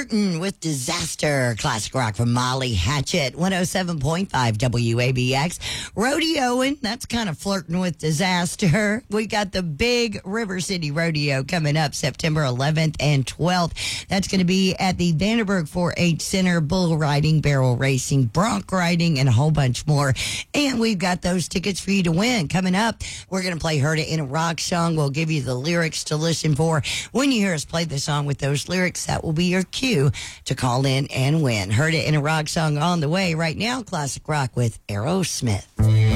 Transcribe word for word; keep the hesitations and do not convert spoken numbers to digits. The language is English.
Flirting with Disaster, classic rock from Molly Hatchet, one oh seven point five W A B X. Rodeoing, that's kind of flirting with disaster. We got the big River City Rodeo coming up September eleventh and twelfth. That's going to be at the Vanderburg four H Center, bull riding, barrel racing, bronc riding, and a whole bunch more. And we've got those tickets for you to win coming up. We're going to play Heard It in a Rock Song. We'll give you the lyrics to listen for. When you hear us play the song with those lyrics, that will be your cue to call in and win. Heard It in a Rock Song on the way right now. Classic rock with Aerosmith.